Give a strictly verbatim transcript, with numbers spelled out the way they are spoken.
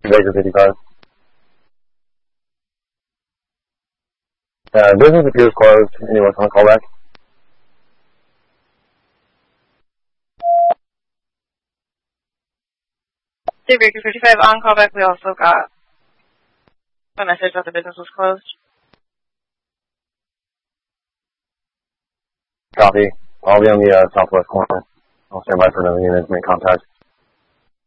Baker fifty-five. Uh, business appears closed. Anyone want to call back? Baker fifty-five on callback. We also got a message that the business was closed. Copy. I'll be on the uh, southwest corner. I'll stand by for another unit to make contact.